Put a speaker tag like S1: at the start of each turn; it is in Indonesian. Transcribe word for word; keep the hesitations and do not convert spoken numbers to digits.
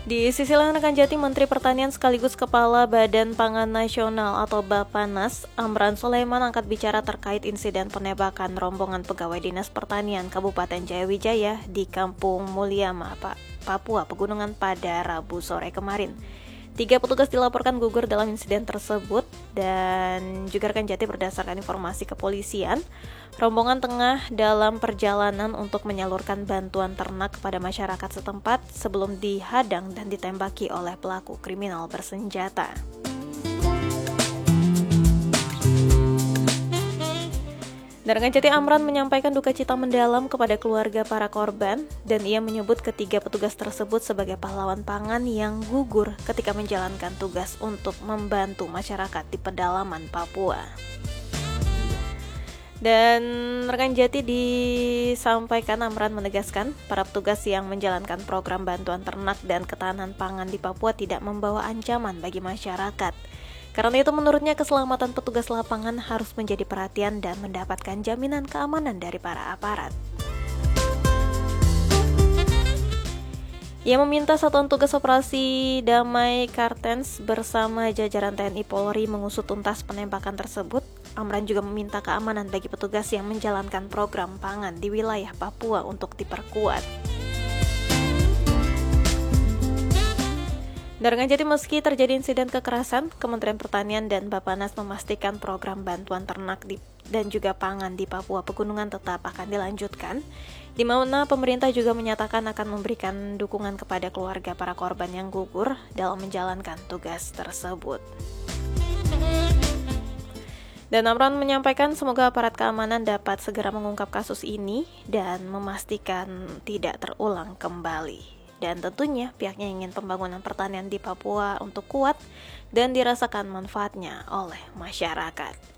S1: Di sisi lain, rekan Jati, Menteri Pertanian sekaligus Kepala Badan Pangan Nasional atau Bappenas, Amran Sulaiman, angkat bicara terkait insiden penembakan rombongan pegawai Dinas Pertanian Kabupaten Jayawijaya di Kampung Mulyama, Papua Pegunungan pada Rabu sore kemarin. Tiga petugas dilaporkan gugur dalam insiden tersebut, dan juga rekan Jati, berdasarkan informasi kepolisian, rombongan tengah dalam perjalanan untuk menyalurkan bantuan ternak kepada masyarakat setempat sebelum dihadang dan ditembaki oleh pelaku kriminal bersenjata. Dan rekan Jati, Amran menyampaikan duka cita mendalam kepada keluarga para korban, dan ia menyebut ketiga petugas tersebut sebagai pahlawan pangan yang gugur ketika menjalankan tugas untuk membantu masyarakat di pedalaman Papua. Dan rekan Jati, disampaikan Amran menegaskan para petugas yang menjalankan program bantuan ternak dan ketahanan pangan di Papua tidak membawa ancaman bagi masyarakat. Karena itu menurutnya keselamatan petugas lapangan harus menjadi perhatian dan mendapatkan jaminan keamanan dari para aparat. Ia meminta Satuan Tugas Operasi Damai Kartens bersama jajaran T N I Polri mengusut tuntas penembakan tersebut. Amran juga meminta keamanan bagi petugas yang menjalankan program pangan di wilayah Papua untuk diperkuat. Dan rekan Jati, meski terjadi insiden kekerasan, Kementerian Pertanian dan Bappenas memastikan program bantuan ternak di, dan juga pangan di Papua Pegunungan tetap akan dilanjutkan, di mana pemerintah juga menyatakan akan memberikan dukungan kepada keluarga para korban yang gugur dalam menjalankan tugas tersebut. Dan Amran menyampaikan semoga aparat keamanan dapat segera mengungkap kasus ini dan memastikan tidak terulang kembali. Dan tentunya pihaknya ingin pembangunan pertanian di Papua untuk kuat dan dirasakan manfaatnya oleh masyarakat.